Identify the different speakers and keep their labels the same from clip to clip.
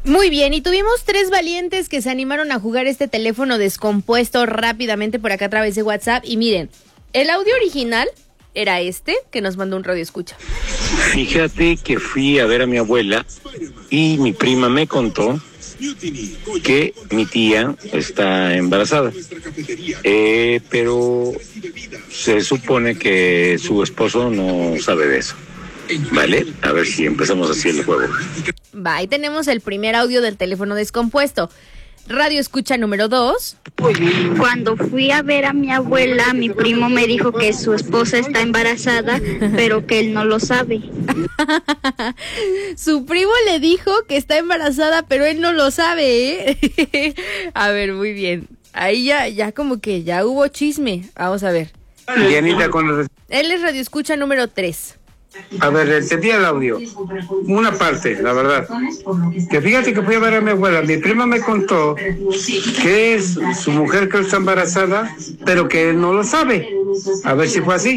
Speaker 1: Muy bien, y tuvimos 3 valientes que se animaron a jugar este teléfono descompuesto rápidamente por acá a través de WhatsApp. Y miren, el audio original era este que nos mandó un radioescucha.
Speaker 2: Fíjate que fui a ver a mi abuela y mi prima me contó que mi tía está embarazada, pero se supone que su esposo no sabe de eso. Vale, a ver si empezamos así el juego.
Speaker 1: Va, ahí tenemos el primer audio del teléfono descompuesto. Radio escucha número 2.
Speaker 3: Cuando fui a ver a mi abuela, mi primo me dijo que su esposa está embarazada, pero que él no lo sabe.
Speaker 1: Su primo le dijo que está embarazada, pero él no lo sabe, ¿eh? A ver, muy bien. Ahí ya como que ya hubo chisme. Vamos a ver.
Speaker 4: Dianita, con...
Speaker 1: Él es radio escucha número 3.
Speaker 4: A ver, entendí el audio. Una parte, la verdad. Que fíjate que fui a ver a mi abuela. Mi prima me contó que es su mujer que está embarazada, pero que él no lo sabe. A ver si fue así.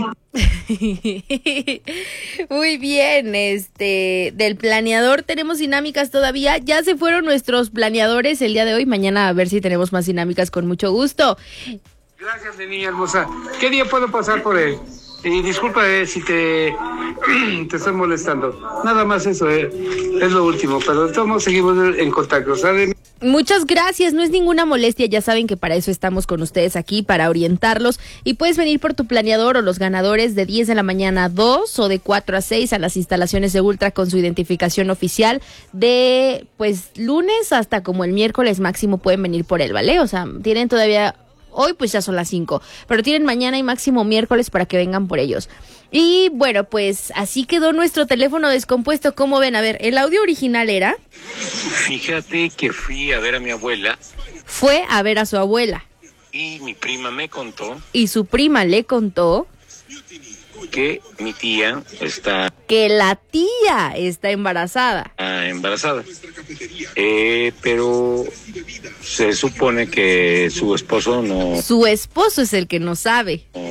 Speaker 1: Muy bien, del planeador tenemos dinámicas todavía. Ya se fueron nuestros planeadores el día de hoy. Mañana a ver si tenemos más dinámicas con mucho gusto.
Speaker 4: Gracias, mi niña hermosa. ¿Qué día puedo pasar por él? Y disculpa si te estoy molestando. Nada más eso, es lo último. Pero de todos modos seguimos en contacto, ¿sabes?
Speaker 1: Muchas gracias, no es ninguna molestia, ya saben que para eso estamos con ustedes aquí, para orientarlos, y puedes venir por tu planeador o los ganadores de 10 de la mañana a 2 o de 4 a 6 a las instalaciones de Ultra con su identificación oficial de pues lunes hasta como el miércoles máximo pueden venir por él, ¿vale? O sea, tienen todavía... Hoy pues ya son las 5, pero tienen mañana y máximo miércoles para que vengan por ellos. Y bueno, pues así quedó nuestro teléfono descompuesto. ¿Cómo ven? A ver, el audio original era...
Speaker 2: Fíjate que fui a ver a mi abuela.
Speaker 1: Fue a ver a su abuela.
Speaker 2: Y mi prima me contó.
Speaker 1: Y su prima le contó...
Speaker 2: que mi tía está...
Speaker 1: que la tía está embarazada.
Speaker 2: Embarazada. Pero se supone que su esposo no...
Speaker 1: Su esposo es el que no sabe.